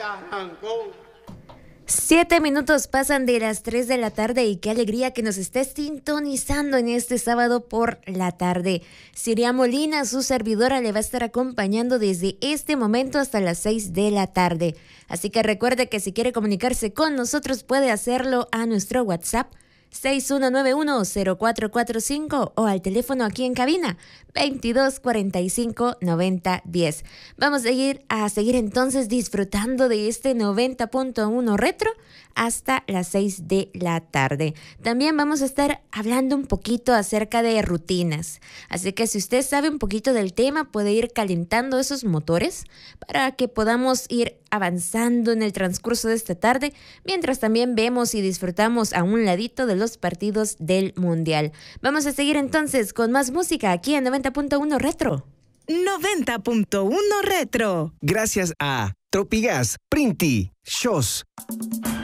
arrancó. 7 minutos pasan de las 3 de la tarde y qué alegría que nos estés sintonizando en este sábado por la tarde. Siria Molina, su servidora, le va a estar acompañando desde este momento hasta las 6 de la tarde. Así que recuerde que si quiere comunicarse con nosotros puede hacerlo a nuestro WhatsApp 6191-0445 o al teléfono aquí en cabina 2245-9010. Vamos a seguir entonces disfrutando de este 90.1 retro hasta las 6 de la tarde. También vamos a estar hablando un poquito acerca de rutinas. Así que si usted sabe un poquito del tema, puede ir calentando esos motores para que podamos ir avanzando en el transcurso de esta tarde, mientras también vemos y disfrutamos a un ladito de los partidos del Mundial. Vamos a seguir entonces con más música aquí en 90.1 Retro. 90.1 Retro. Gracias a Tropigas, Printi, Shows.